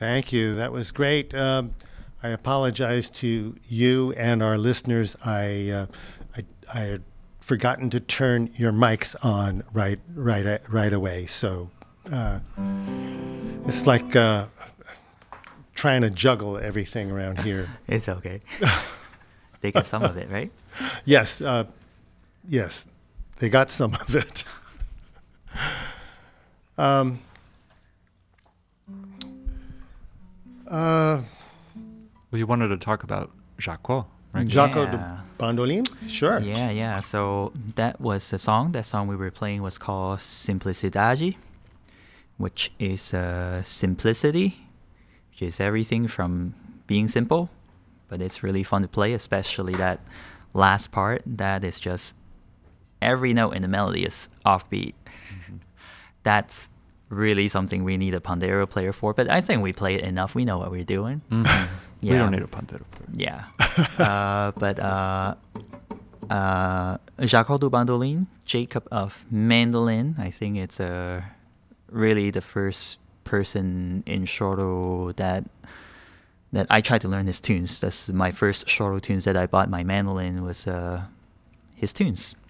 Thank you. That was great. I apologize to you and our listeners. I had forgotten to turn your mics on right away. So it's like trying to juggle everything around here. It's okay. They get some of it, right? Yes, yes, they got some of it. Well, you wanted to talk about Jaco, right? Jaco Yeah. de Bandoline? Sure. Yeah. So that was the song. That song we were playing was called Simplicidade, which is simplicity, which is everything from being simple, but it's really fun to play, especially that last part that is just every note in the melody is offbeat. That's really something we need a pandero player for, but I think we play it enough. We know what we're doing. We Yeah. don't need a pandero player. Yeah. But Jaco do Bandoline, Jacob of Mandolin, I think it's really the first person in Shoro that I tried to learn his tunes. That's my first Shoro tunes that I bought my mandolin was his tunes.